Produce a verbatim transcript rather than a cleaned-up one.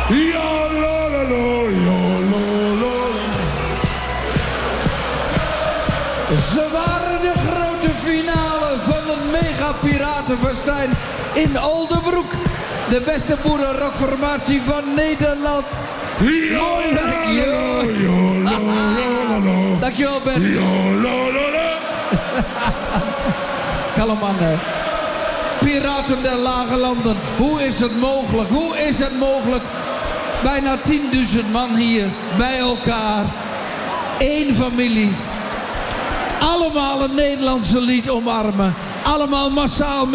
Ja, la, la, la, ja, la, la. Ze waren de grote finale van een mega piratenfestijn in Oldebroek. De beste boerenrockformatie van Nederland. Ja, Mooi werk, la, la, joh. ja, la, la, la, la. Dankjewel, Bert. Ja, la, la, la. Kalm man, hè. Piraten der Lage Landen. Hoe is het mogelijk? Hoe is het mogelijk? Bijna tienduizend man hier bij elkaar. Eén familie. Allemaal een Nederlandse lied omarmen. Allemaal massaal